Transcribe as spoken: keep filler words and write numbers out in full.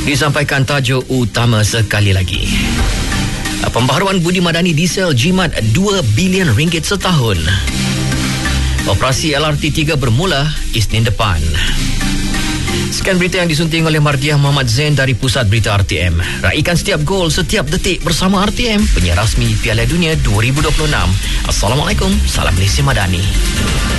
Disampaikan tajuk utama sekali lagi. Pembaharuan budi madani diesel jimat dua bilion ringgit setahun. Operasi L R T tiga bermula Isnin depan. Sekian berita yang disunting oleh Mardiah Muhammad Zain dari Pusat Berita R T M. Raikan setiap gol, setiap detik bersama R T M, penyiar rasmi Piala Dunia dua ribu dua puluh enam. Assalamualaikum, salam Malaysia Madani.